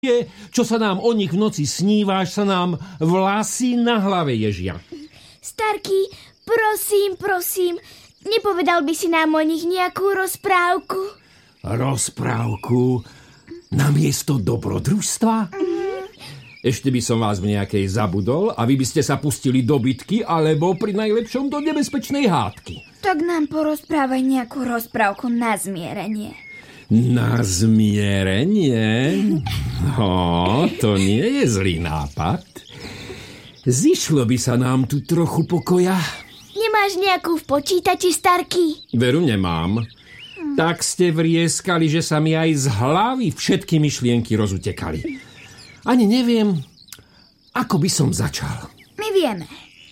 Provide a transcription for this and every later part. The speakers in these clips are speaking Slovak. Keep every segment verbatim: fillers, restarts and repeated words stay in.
čo sa nám o nich v noci sníva, až sa nám vlasy na hlave ježia. Starky, prosím, prosím, nepovedal by si nám o nich nejakú rozprávku? Rozprávku namiesto dobrodružstva? Mm. Ešte by som vás v nejakej zabudol a vy by ste sa pustili do bitky alebo pri najlepšom do nebezpečnej hádky. Tak nám porozprávaj nejakú rozprávku na zmierenie. Na zmierenie? No, to nie je zlý nápad. Zišlo by sa nám tu trochu pokoja. Nemáš nejakú v počítači, Starky? Veru nemám. Hm. Tak ste vrieskali, že sa mi aj z hlavy všetky myšlienky rozutekali. Ani neviem, ako by som začal. My vieme.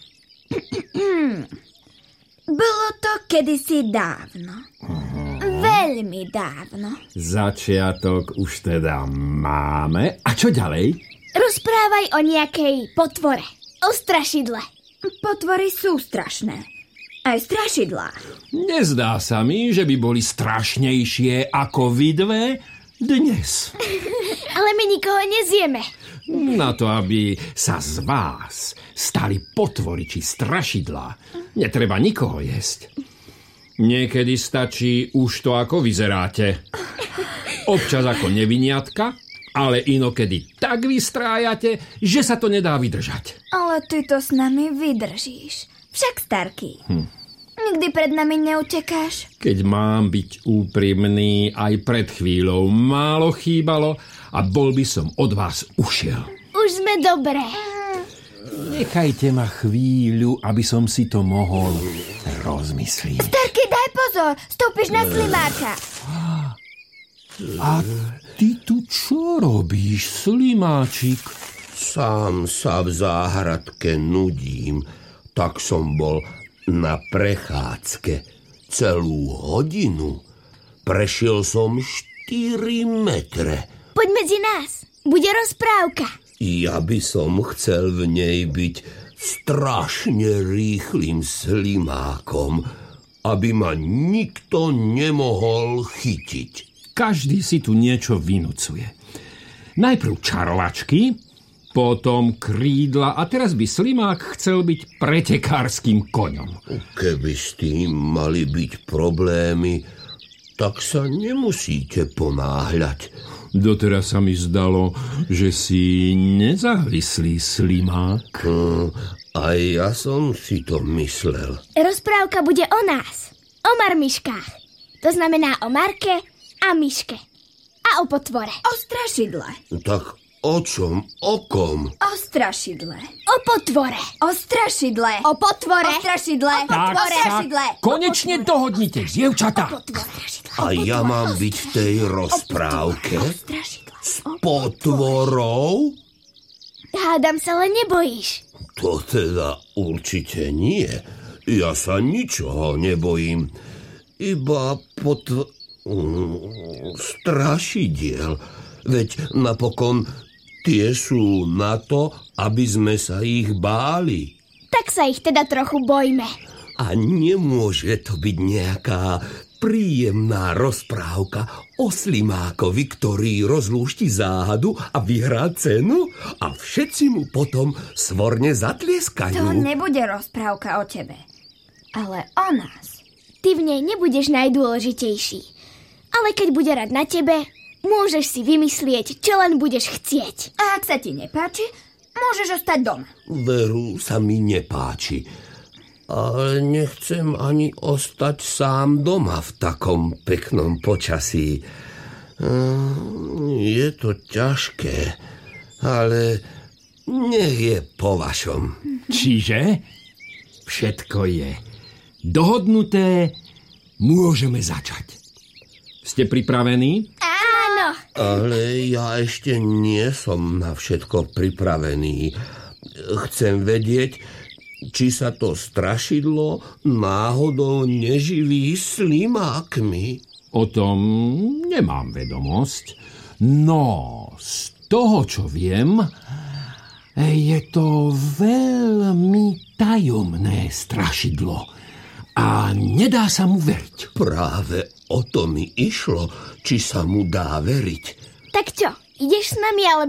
Bolo to kedysi dávno. Uh-huh. Veľmi dávno. Začiatok už teda máme. A čo ďalej? Rozprávaj o nejakej potvore. O strašidle. Potvory sú strašné. Aj strašidlá. Nezdá sa mi, že by boli strašnejšie ako vy dve dnes. Ale my nikoho nezjeme. Na to, aby sa z vás stali potvory či strašidlá, netreba nikoho jesť. Niekedy stačí už to, ako vyzeráte. Občas ako neviniatka, ale inokedy tak vystrájate, že sa to nedá vydržať. Ale ty to s nami vydržíš. Však, Starky, hm. nikdy pred nami neutekáš. Keď mám byť úprimný, aj pred chvíľou málo chýbalo a bol by som od vás ušiel. Už sme dobré. Nechajte ma chvíľu, aby som si to mohol rozmyslieť. Starky, daj pozor, stúpiš na slimáka. A ty tu čo robíš, slimáčik? Sám sa v záhradke nudím, tak som bol na prechádzke celú hodinu. Prešiel som štyri metre. Poď medzi nás, bude rozprávka. Ja by som chcel v nej byť strašne rýchlym slimákom, aby ma nikto nemohol chytiť. Každý si tu niečo vynucuje. Najprv čarovačky, potom krídla a teraz by slimák chcel byť pretekárskym koňom. Keby s tým mali byť problémy, tak sa nemusíte ponáhľať. Doteraz sa mi zdalo, že si nezávislý slimák. Hmm, aj ja som si to myslel. Rozprávka bude o nás, o marmiškách. To znamená o Marke a Miške. A o potvore. O strašidle. Tak o čom? O kom? O strašidle. O potvore. O strašidle. O potvore. O strašidle. Tak o strašidle. sa konečne dohodnite, dievčatá. A ja mám byť v tej rozprávke? S potvorou? Hádam sa, len nebojíš. To teda určite nie. Ja sa ničoho nebojím. Iba potv... strašidiel. Veď napokon tie sú na to, aby sme sa ich báli. Tak sa ich teda trochu bojme. A nemôže to byť nejaká príjemná rozprávka o slimákovi, ktorý rozlúšti záhadu a vyhrá cenu a všetci mu potom svorne zatlieskajú. To nebude rozprávka o tebe, ale o nás. Ty v nej nebudeš najdôležitejší, ale keď bude rád na tebe, môžeš si vymyslieť, čo len budeš chcieť. A ak sa ti nepáči, môžeš ostať doma. Veru sa mi nepáči. Ale nechcem ani ostať sám doma v takom peknom počasí. Je to ťažké, ale nech je po vašom. Čiže všetko je dohodnuté, môžeme začať. Ste pripravení? Áno. Ale ja ešte nie som na všetko pripravený. Chcem vedieť, či sa to strašidlo náhodou neživí slimákmi. O tom nemám vedomosť. No, z toho, čo viem, je to veľmi tajomné strašidlo a nedá sa mu veriť. Práve o to mi išlo, či sa mu dá veriť. Tak čo, Ideš s nami, ale